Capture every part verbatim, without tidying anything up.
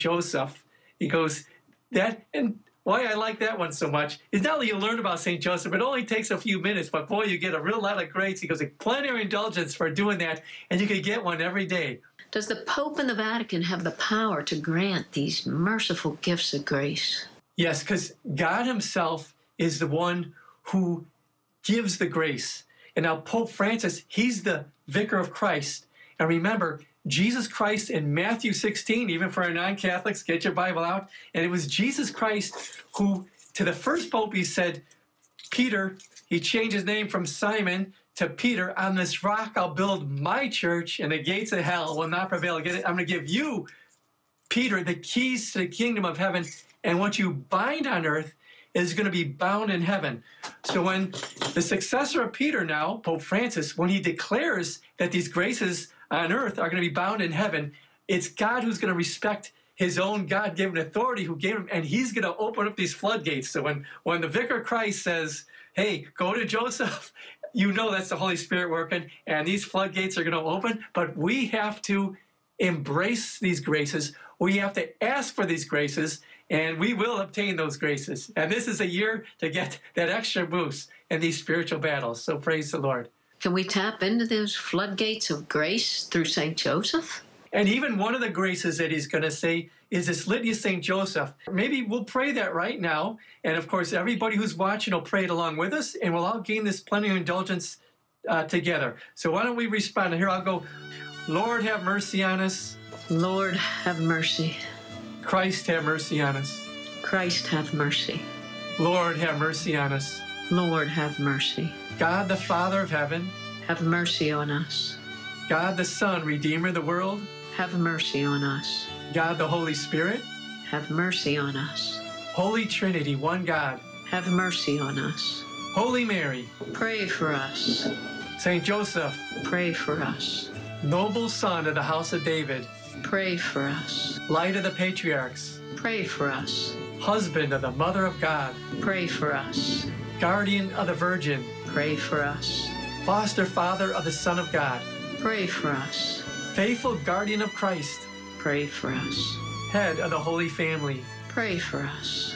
Joseph. He goes, that, and why I like that one so much is not only you learn about Saint Joseph, it only takes a few minutes, but boy, you get a real lot of grace. He goes, a plenary indulgence for doing that, and you could get one every day. Does the Pope and the Vatican have the power to grant these merciful gifts of grace? Yes, because God himself is the one who gives the grace. And now Pope Francis, he's the vicar of Christ. And remember, Jesus Christ in Matthew sixteen, even for our non-Catholics, get your Bible out. And it was Jesus Christ who, to the first Pope, he said, Peter, he changed his name from Simon to Peter. On this rock I'll build my church, and the gates of hell will not prevail against it. I'm going to give you, Peter, the keys to the kingdom of heaven. And what you bind on earth is going to be bound in heaven. So when the successor of Peter now, Pope Francis, when he declares that these graces on earth are going to be bound in heaven, it's God who's going to respect his own God-given authority who gave him, and he's going to open up these floodgates. So when, when the Vicar of Christ says, hey, go to Joseph, you know that's the Holy Spirit working, and these floodgates are going to open, but we have to embrace these graces. We have to ask for these graces, and we will obtain those graces. And this is a year to get that extra boost in these spiritual battles. So praise the Lord. Can we tap into those floodgates of grace through Saint Joseph? And even one of the graces that he's going to say is this Litany of Saint Joseph. Maybe we'll pray that right now. And of course, everybody who's watching will pray it along with us, and we'll all gain this plenary indulgence uh, together. So why don't we respond? Here I'll go. Lord, have mercy on us. Lord, have mercy. Christ, have mercy on us. Christ, have mercy. Lord, have mercy on us. Lord, have mercy. God, the Father of heaven, have mercy on us. God, the Son, Redeemer of the world, have mercy on us. God, the Holy Spirit, have mercy on us. Holy Trinity, one God, have mercy on us. Holy Mary, pray for us. Saint Joseph, pray for us. Noble Son of the House of David, pray for us. Light of the Patriarchs, pray for us. Husband of the Mother of God, pray for us. Guardian of the Virgin, pray for us. Foster Father of the Son of God, pray for us. Faithful Guardian of Christ, pray for us. Head of the Holy Family, pray for us.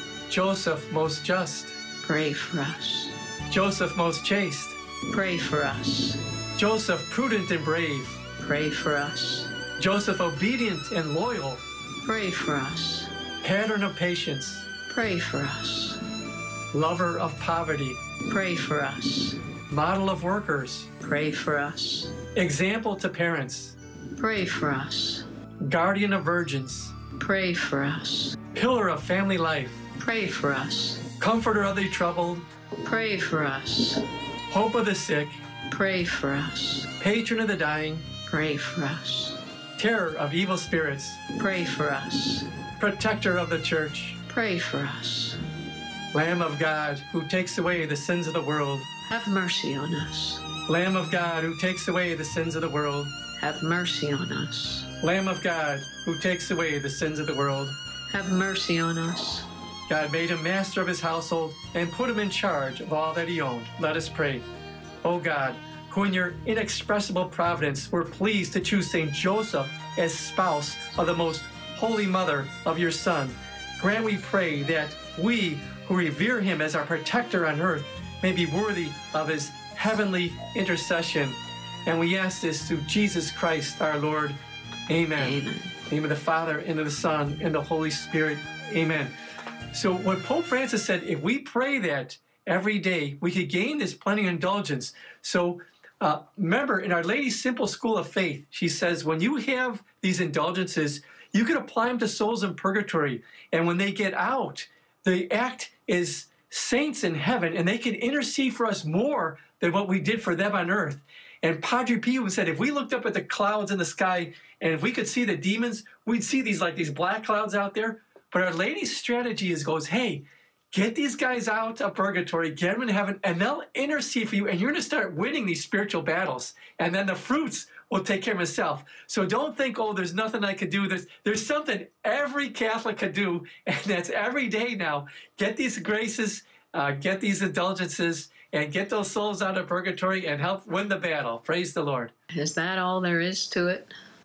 Joseph most just, pray for us. Joseph most chaste, pray for us. Joseph prudent and brave, pray for us. Joseph obedient and loyal, pray for us. Pattern of patience, pray for us. Lover of poverty, pray for us. Model of workers, pray for us. Example to parents, pray for us. Guardian of virgins, pray for us. Pillar of family life, pray for us. Comforter of the troubled, pray for us. Hope of the sick, pray for us. Patron of the dying, pray for us. Terror of evil spirits, pray for us. Protector of the church, pray for us. Lamb of God, who takes away the sins of the world, have mercy on us. Lamb of God, who takes away the sins of the world, have mercy on us. Lamb of God, who takes away the sins of the world, have mercy on us. God made him master of his household and put him in charge of all that he owned. Let us pray. O God, who in your inexpressible providence were pleased to choose Saint Joseph as spouse of the most holy mother of your Son, grant, we pray, that we who revere him as our protector on earth may be worthy of his heavenly intercession. And we ask this through Jesus Christ our Lord. Amen. Amen. In the name of the Father, and of the Son, and the Holy Spirit. Amen. So what Pope Francis said, if we pray that every day, we could gain this plenary indulgence. So uh, remember, in Our Lady's Simple School of Faith, she says, when you have these indulgences, you can apply them to souls in purgatory. And when they get out, they act as saints in heaven, and they can intercede for us more than what we did for them on earth. And Padre Pio said, if we looked up at the clouds in the sky, and if we could see the demons, we'd see these like these black clouds out there. But Our Lady's strategy is goes, hey, get these guys out of purgatory, get them in heaven, and they'll intercede for you, and you're going to start winning these spiritual battles. And then the fruits will take care of itself. So don't think, oh, there's nothing I could do. There's, there's something every Catholic could do, and that's every day now. Get these graces, uh, get these indulgences, and get those souls out of purgatory and help win the battle. Praise the Lord. Is that all there is to it?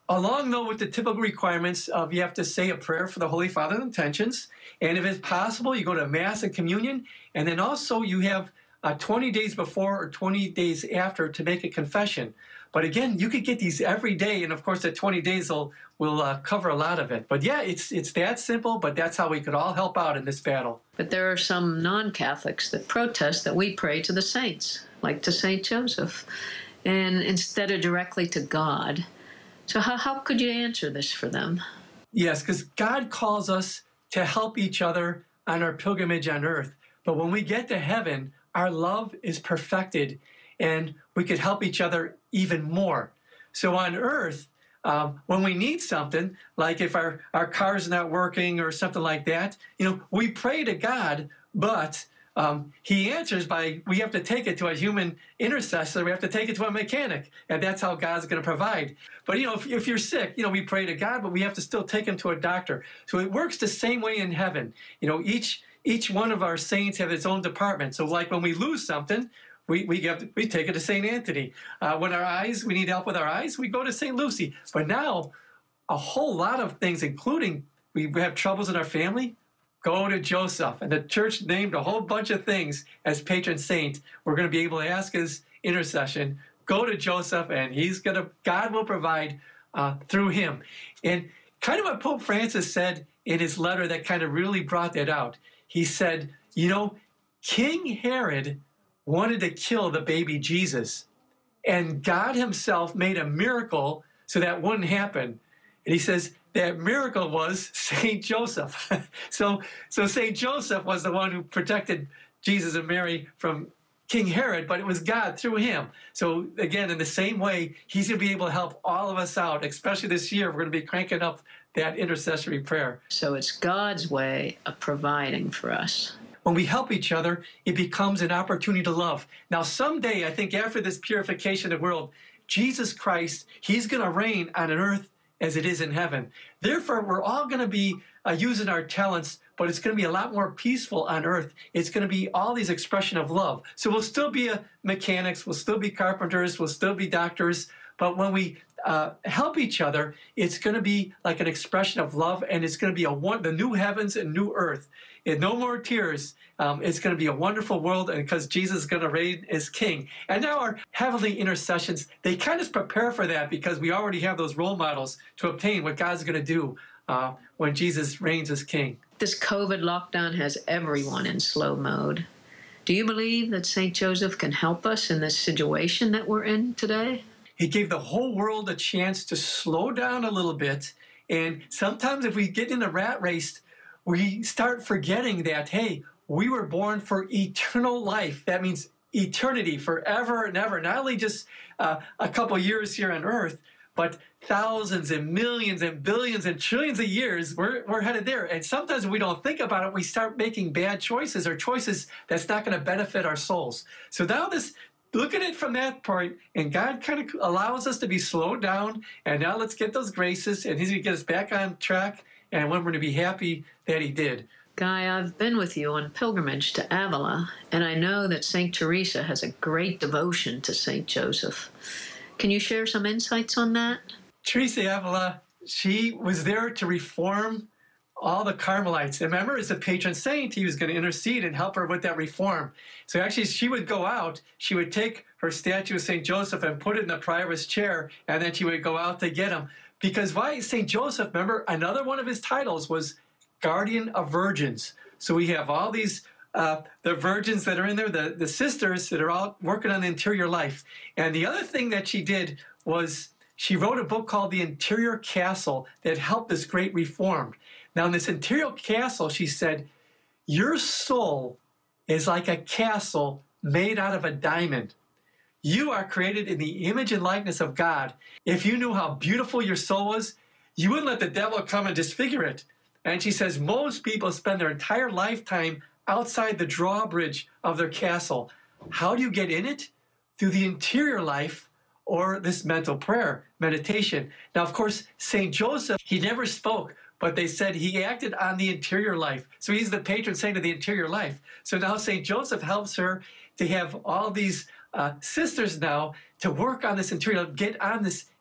along though with the typical requirements of you have to say a prayer for the Holy Father's intentions, and if it's possible, you go to Mass and Communion, and then also you have uh, twenty days before or twenty days after to make a confession. But again, you could get these every day, and of course, the twenty days will will uh, cover a lot of it. But yeah, it's it's that simple. But that's how we could all help out in this battle. But there are some non-Catholics that protest that we pray to the saints, like to Saint Joseph, and instead of directly to God. So how how could you answer this for them? Yes, because God calls us to help each other on our pilgrimage on earth. But when we get to heaven, our love is perfected, and we could help each other even more. So on earth, um, when we need something, like if our, our car's not working or something like that, you know, we pray to God, but um, he answers by, we have to take it to a human intercessor, we have to take it to a mechanic, and that's how God's going to provide. But, you know, if, if you're sick, you know, we pray to God, but we have to still take him to a doctor. So it works the same way in heaven. You know, each each one of our saints have its own department. So like when we lose something, We we have to, we take it to Saint Anthony. Uh, when our eyes, we need help with our eyes, we go to Saint Lucy. But now, a whole lot of things, including we have troubles in our family, go to Joseph. And the church named a whole bunch of things as patron saint. We're going to be able to ask his intercession. Go to Joseph, and he's going to, God will provide uh, through him. And kind of what Pope Francis said in his letter that kind of really brought that out. He said, you know, King Herod wanted to kill the baby Jesus, and God himself made a miracle so that wouldn't happen. And he says that miracle was Saint Joseph. so so Saint Joseph was the one who protected Jesus and Mary from King Herod, but it was God through him. So again, in the same way, he's going to be able to help all of us out, especially this year. We're going to be cranking up that intercessory prayer. So it's God's way of providing for us. When we help each other, it becomes an opportunity to love. Now, someday, I think after this purification of the world, Jesus Christ, he's going to reign on an earth as it is in heaven. Therefore, we're all going to be uh, using our talents, but it's going to be a lot more peaceful on earth. It's going to be all these expression of love. So we'll still be uh, mechanics, we'll still be carpenters, we'll still be doctors, but when we uh, help each other, it's going to be like an expression of love, and it's going to be a one, the new heavens and new earth. And no more tears. Um, it's going to be a wonderful world, and because Jesus is going to reign as king. And now our heavenly intercessions, they kind of prepare for that because we already have those role models to obtain what God's going to do uh, when Jesus reigns as king. This COVID lockdown has everyone in slow mode. Do you believe that Saint Joseph can help us in this situation that we're in today? He gave the whole world a chance to slow down a little bit. And sometimes if we get in a rat race, we start forgetting that, hey, we were born for eternal life. That means eternity, forever and ever. Not only just uh, a couple years here on earth, but thousands and millions and billions and trillions of years, we're, we're headed there. And sometimes when we don't think about it, we start making bad choices or choices that's not going to benefit our souls. So now this, look at it from that point, and God kind of allows us to be slowed down, and now let's get those graces, and he's going to get us back on track, and when we're going to be happy that he did. Guy, I've been with you on pilgrimage to Avila, and I know that Saint Teresa has a great devotion to Saint Joseph. Can you share some insights on that? Teresa Avila, she was there to reform all the Carmelites. And remember, as a patron saint, he was going to intercede and help her with that reform. So actually, she would go out, she would take her statue of Saint Joseph and put it in the prioress chair, and then she would go out to get him. Because why Saint Joseph, remember, another one of his titles was Guardian of Virgins. So we have all these, uh, the virgins that are in there, the, the sisters that are all working on the interior life. And the other thing that she did was she wrote a book called The Interior Castle that helped this great reform. Now, in this interior castle, she said, your soul is like a castle made out of a diamond. You are created in the image and likeness of God. If you knew how beautiful your soul was, you wouldn't let the devil come and disfigure it. And she says most people spend their entire lifetime outside the drawbridge of their castle. How do you get in it? Through the interior life or this mental prayer, meditation. Now, of course, Saint Joseph, he never spoke, but they said he acted on the interior life. So he's the patron saint of the interior life. So now Saint Joseph helps her to have all these uh, sisters now to work on this interior life, get on this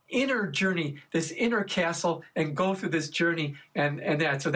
inner journey, this inner castle, and go through this journey and, and that. So